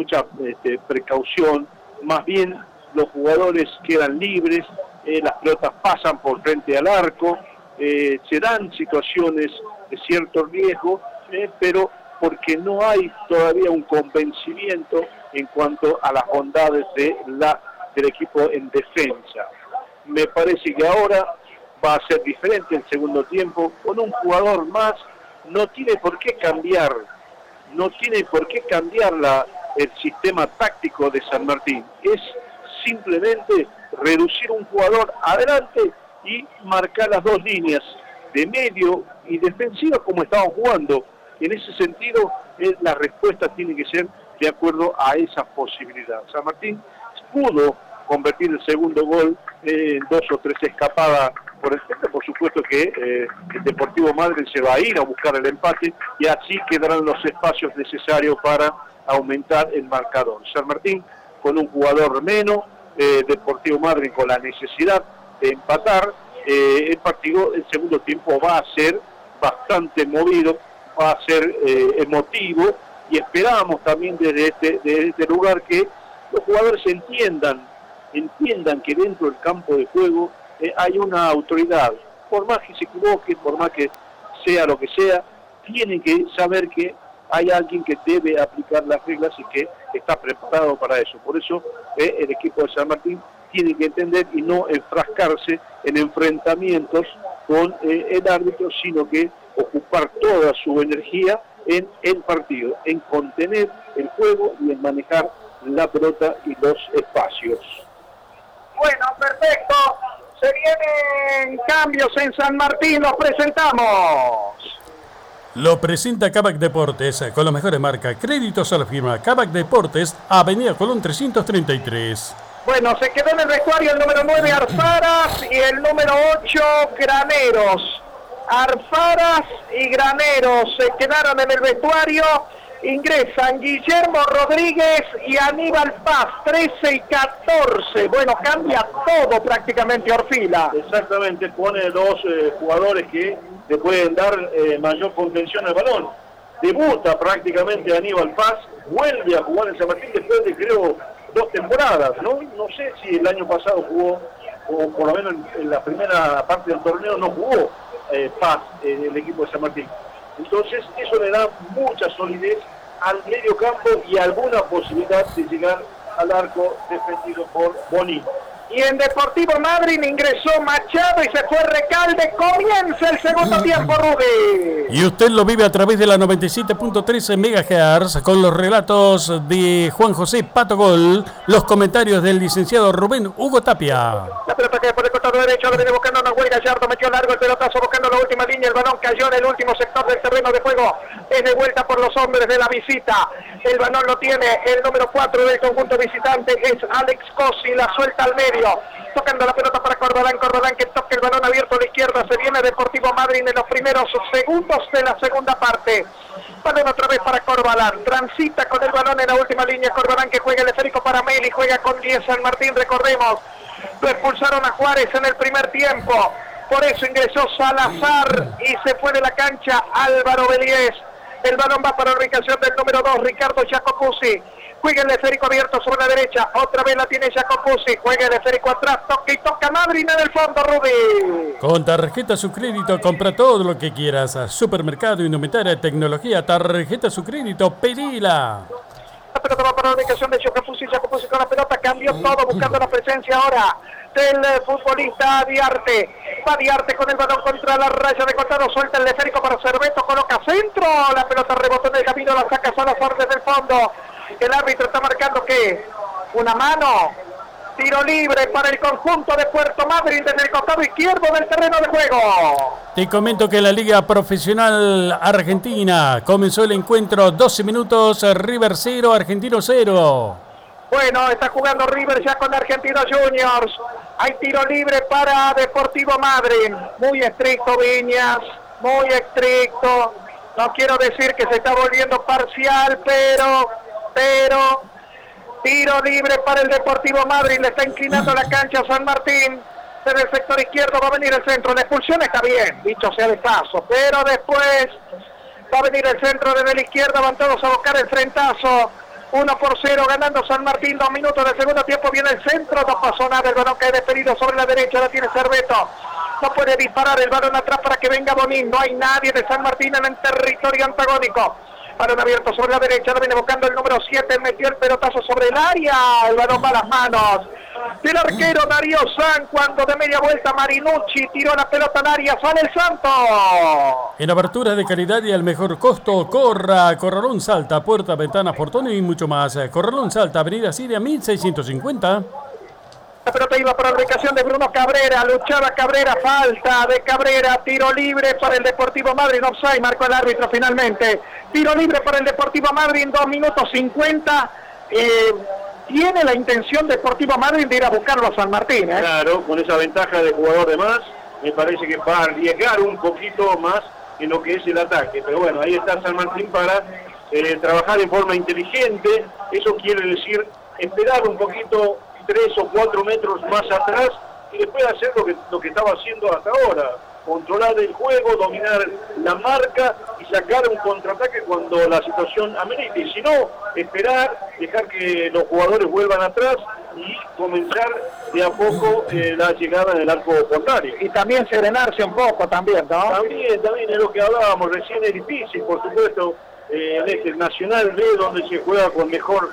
mucha precaución, más bien los jugadores quedan libres, las pelotas pasan por frente al arco, se dan situaciones de cierto riesgo, pero porque no hay todavía un convencimiento en cuanto a las bondades del equipo en defensa. Me parece que ahora va a ser diferente el segundo tiempo, con un jugador más, no tiene por qué cambiar el sistema táctico de San Martín, es simplemente reducir un jugador adelante y marcar las dos líneas de medio y defensiva como estaban jugando. En ese sentido, la respuesta tiene que ser de acuerdo a esa posibilidad. San Martín pudo convertir el segundo gol en 2 o 3 escapadas por el centro. Por supuesto que el Deportivo Madryn se va a ir a buscar el empate y así quedarán los espacios necesarios para aumentar el marcador. San Martín con un jugador menos, Deportivo Madryn con la necesidad de empatar. El partido, el segundo tiempo va a ser bastante movido, va a ser emotivo, y esperamos también desde este lugar que los jugadores entiendan que dentro del campo de juego hay una autoridad. Por más que se equivoque, por más que sea lo que sea, tienen que saber que hay alguien que debe aplicar las reglas y que está preparado para eso. Por eso el equipo de San Martín tiene que entender y no enfrascarse en enfrentamientos con el árbitro, sino que ocupar toda su energía en el partido, en contener el juego y en manejar la pelota y los espacios. Bueno, perfecto. Se vienen cambios en San Martín, los presentamos. Lo presenta Kavak Deportes, con las mejores marcas. Créditos a la firma Kavak Deportes, Avenida Colón 333. Bueno, se quedó en el vestuario el número 9 Arfaras y el número 8 Graneros. Arfaras y Graneros se quedaron en el vestuario. Ingresan Guillermo Rodríguez y Aníbal Paz, 13 y 14. Bueno, cambia todo prácticamente Orfila. Exactamente, pone dos jugadores que le pueden dar mayor contención al balón. Debuta prácticamente Aníbal Paz, vuelve a jugar en San Martín después de, creo, 2 temporadas, ¿no? No sé si el año pasado jugó, o por lo menos en la primera parte del torneo no jugó Paz en el equipo de San Martín. Entonces eso le da mucha solidez al medio campo y alguna posibilidad de llegar al arco defendido por Boni. Y en Deportivo Madryn ingresó Machado y se fue Recalde. Comienza el segundo tiempo, Rudy. Y usted lo vive a través de la 97.13 MHz con los relatos de Juan José Pato Gol, los comentarios del licenciado Rubén Hugo Tapia. La pelota que por el costado derecho, lo viene buscando Nahuel Gallardo, metió largo el pelotazo buscando la última línea, el balón cayó en el último sector del terreno de juego, es de vuelta por los hombres de la visita, el balón lo tiene el número 4 del conjunto visitante, es Alex Cosi, la suelta al medio, tocando la pelota para Corbalán que toca el balón abierto a la izquierda, se viene Deportivo Madryn en los primeros segundos de la segunda parte. Balón otra vez para Corbalán, transita con el balón en la última línea, Corbalán que juega el esférico para Meli, juega con 10 San Martín, recordemos, lo expulsaron a Juárez en el primer tiempo, por eso ingresó Salazar y se fue de la cancha Álvaro Beliés. El balón va para la ubicación del número 2, Ricardo Jacopuzzi. Juega el esférico abierto sobre la derecha, otra vez la tiene Jacopuzzi, juega el esférico atrás, toca y toca Madryn en el fondo, Rudy. Con tarjeta su crédito, compra todo lo que quieras. Supermercado, indumentaria, tecnología, tarjeta su crédito, pedila. La pelota va para la ubicación de Jacopuzzi con la pelota, cambió todo, buscando la presencia ahora del futbolista Diarte. Va Diarte con el balón contra la raya de costado, suelta el esférico para Cerveto, coloca centro, la pelota rebotó en el camino, la saca Salazar desde el fondo. El árbitro está marcando que una mano, tiro libre para el conjunto de Puerto Madryn desde el costado izquierdo del terreno de juego. Te comento que la Liga Profesional Argentina comenzó el encuentro, 12 minutos, River 0, Argentino 0. Bueno, está jugando River ya con Argentinos Juniors. Hay tiro libre para Deportivo Madryn. Muy estricto Viñas, muy estricto. No quiero decir que se está volviendo parcial, pero tiro libre para el Deportivo Madryn. Le está inclinando la cancha a San Martín. Desde el sector izquierdo va a venir el centro. La expulsión está bien, dicho sea de paso, pero después va a venir el centro desde la izquierda. Van todos a buscar el frentazo. 1-0 ganando San Martín, 2 minutos del segundo tiempo, viene el centro, no pasó nada, el balón cae despedido sobre la derecha, la tiene Cerveto, no puede disparar el balón atrás para que venga Bonín, no hay nadie de San Martín en el territorio antagónico. Balón abierto sobre la derecha, lo viene buscando el número 7, metió el pelotazo sobre el área, el balón va a las manos del arquero Darío San, cuando de media vuelta Marinucci tiró la pelota al área, sale el Santo. En abertura de calidad y al mejor costo, Corralón Salta, puerta, ventanas, portones y mucho más. Corralón Salta, avenida Siria 1650. La pelota iba para la ubicación de Bruno Cabrera, luchaba Cabrera, falta de Cabrera, tiro libre para el Deportivo Madryn, offside, marcó el árbitro finalmente. Tiro libre para el Deportivo Madryn, 2 minutos 50. Tiene la intención Deportivo Madryn de ir a buscarlo a San Martín. Claro, con esa ventaja de jugador de más, me parece que va a arriesgar un poquito más en lo que es el ataque. Pero bueno, ahí está San Martín para trabajar en forma inteligente. Eso quiere decir esperar un poquito 3 o 4 metros más atrás y después hacer lo que estaba haciendo hasta ahora. Controlar el juego, dominar la marca y sacar un contraataque cuando la situación amerite. Y si no, esperar, dejar que los jugadores vuelvan atrás y comenzar de a poco la llegada en el arco contrario. Y también serenarse un poco también, ¿no? También es lo que hablábamos recién, es difícil, por supuesto, en el Nacional B, donde se juega con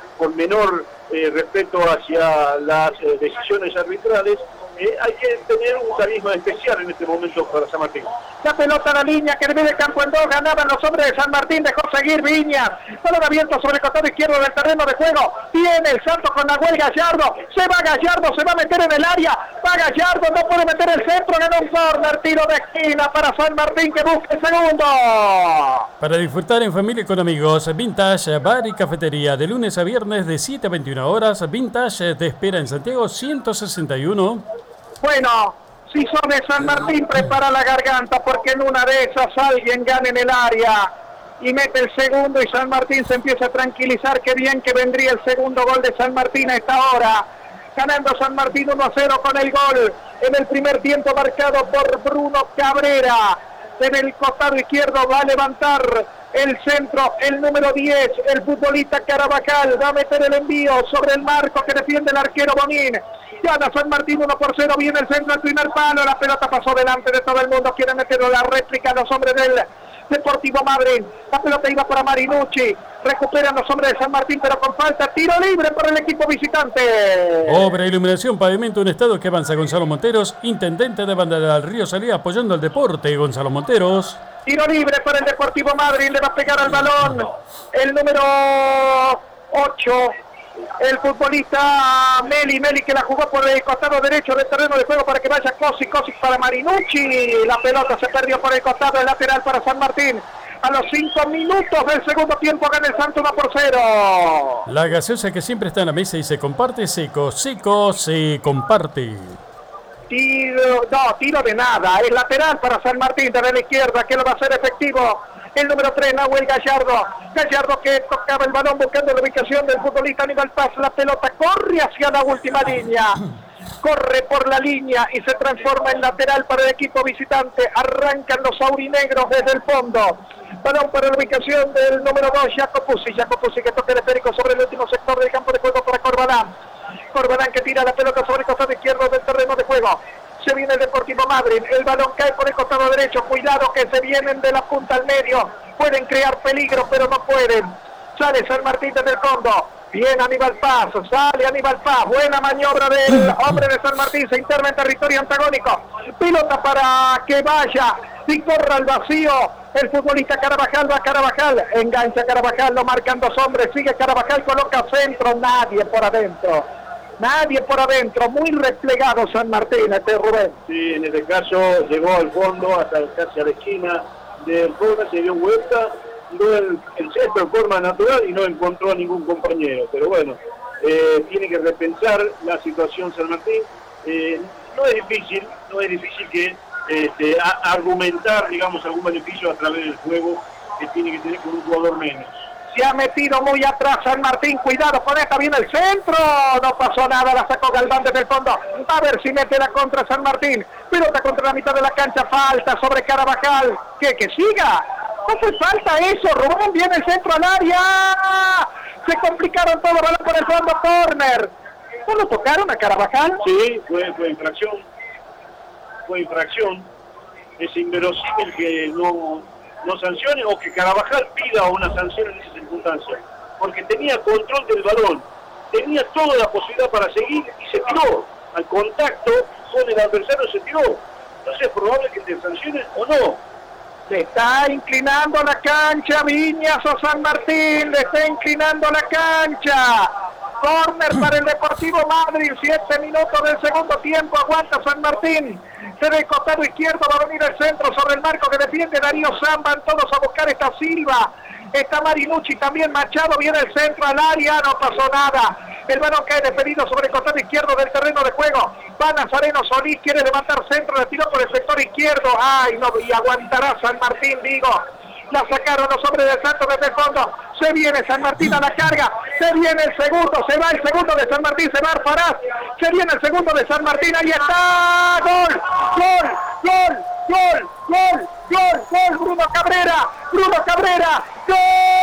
menor respeto hacia las decisiones arbitrales. Hay que tener un carisma especial en este momento para San Martín. La pelota a la línea que divide el campo en dos, ganaban los hombres de San Martín, dejó seguir Viñas, balón abierto sobre el costado izquierdo del terreno de juego, viene el salto con Nahuel Gallardo, se va Gallardo, se va a meter en el área, va Gallardo, no puede meter el centro, ganó un corner, tiro de esquina para San Martín que busca el segundo. Para disfrutar en familia y con amigos, Vintage Bar y Cafetería, de lunes a viernes de 7 a 21 horas, Vintage te espera en Santiago 161. Bueno, si son de San Martín, prepara la garganta porque en una de esas alguien gana en el área y mete el segundo y San Martín se empieza a tranquilizar. Qué bien que vendría el segundo gol de San Martín a esta hora. Ganando San Martín 1-0 con el gol en el primer tiempo marcado por Bruno Cabrera. En el costado izquierdo va a levantar el centro, el número 10, el futbolista Carabajal, va a meter el envío sobre el marco que defiende el arquero Bonín. Gana San Martín 1-0, viene el centro al primer palo, la pelota pasó delante de todo el mundo, quieren meterlo la réplica a los hombres del Deportivo Madryn. La pelota iba para Marinucci, recuperan los hombres de San Martín, pero con falta, tiro libre para el equipo visitante. Obra, iluminación, pavimento, un estado que avanza Gonzalo Monteros, intendente de Banda del Río Salía, apoyando al deporte, Gonzalo Monteros. Tiro libre para el Deportivo Madryn, le va a pegar al balón el número 8, el futbolista Meli que la jugó por el costado derecho del terreno de juego para que vaya Cosic para Marinucci. La pelota se perdió por el costado del lateral para San Martín. A los 5 minutos del segundo tiempo gana el Santo 1-0. La gaseosa que siempre está en la mesa y se comparte, se comparte. Tiro de nada, es lateral para San Martín desde la izquierda, que lo va a hacer efectivo el número 3, Nahuel Gallardo que tocaba el balón buscando la ubicación del futbolista Aníbal Paz. La pelota corre hacia la última línea, corre por la línea y se transforma en lateral para el equipo visitante. Arrancan los aurinegros desde el fondo, balón para la ubicación del número 2, Jaco Pusi que toca el esférico sobre el último sector del campo de juego para Corbalán que tira la pelota sobre el costado izquierdo del terreno de juego. Se viene el Deportivo Madryn, el balón cae por el costado derecho, cuidado que se vienen de la punta al medio, pueden crear peligro pero no pueden. Sale San Martín desde el fondo, bien Aníbal Paz, sale Aníbal Paz, buena maniobra del hombre de San Martín, se interna en territorio antagónico, pilota para que vaya y corra al vacío el futbolista Carabajal, va Carabajal, engancha Carabajal, lo marcan dos hombres, sigue Carabajal, coloca centro, nadie por adentro, muy replegado San Martín, Rubén. Sí, en este caso llegó al fondo, hasta casi a la esquina del corner, se dio vuelta, dio el centro en forma natural y no encontró a ningún compañero. Pero bueno, tiene que repensar la situación San Martín. No es difícil que argumentar, digamos, algún beneficio a través del juego que tiene que tener con un jugador menos. Se ha metido muy atrás San Martín, cuidado con esta, viene el centro, no pasó nada, la sacó Galván desde el fondo, a ver si mete la contra San Martín, pelota contra la mitad de la cancha, falta sobre Carabajal, que siga, no fue falta eso, Rubén, viene el centro al área, Se complicaron todo, balón por el fondo, córner. ¿No lo tocaron a Carabajal? Sí, fue infracción. Fue infracción. Es inverosímil que no sancione o que Carabajal pida una sanción en esa circunstancia. Porque tenía control del balón. Tenía toda la posibilidad para seguir y se tiró. Al contacto con el adversario se tiró. Entonces es probable que te sancionen o no. Le está inclinando la cancha Viñas o San Martín, le está inclinando la cancha. Córner para el Deportivo Madrid, 7 minutos del segundo tiempo, aguanta San Martín. Desde el costado izquierdo va a venir el centro sobre el marco que defiende Darío San, van todos a buscar, está Silva, está Marinucci, también Machado, viene el centro al área, no pasó nada. El balón cae despedido sobre el costado izquierdo del terreno de juego. Va Nazareno Solís, quiere levantar centro, le tiró por el sector izquierdo. Ay, no, y aguantará San Martín, digo. La sacaron los hombres del Santos desde el fondo. Se viene San Martín a la carga. Se viene el segundo. Se va el segundo de San Martín. Se va Arfaraz. Se viene el segundo de San Martín. Ahí está. ¡Gol! ¡Gol! ¡Gol! ¡Gol! ¡Gol! ¡Gol! ¡Gol! Bruno Cabrera. Bruno Cabrera. ¡Gol!